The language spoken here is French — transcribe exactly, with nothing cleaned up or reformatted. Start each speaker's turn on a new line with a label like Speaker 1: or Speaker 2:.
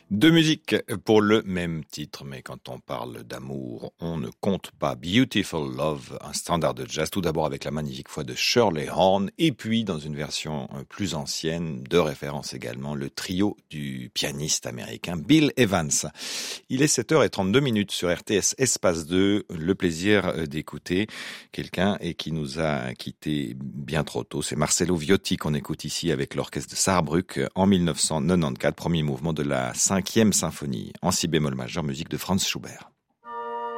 Speaker 1: Deux musiques pour le même titre, mais quand on parle d'amour, on ne compte pas. Beautiful Love, un standard de jazz, tout d'abord avec la magnifique voix de Shirley Horn, et puis dans une version plus ancienne, de référence également, le trio du pianiste américain Bill Evans. Il est sept heures trente-deux minutes sur R T S Espace deux, le plaisir d'écouter quelqu'un et qui nous a quitté bien trop tôt. C'est Marcello Viotti qu'on écoute ici avec l'orchestre de Saarbrück en mille neuf cent quatre-vingt-quatorze, premier mouvement de la cinquième symphonie en si bémol majeur, musique de Franz Schubert.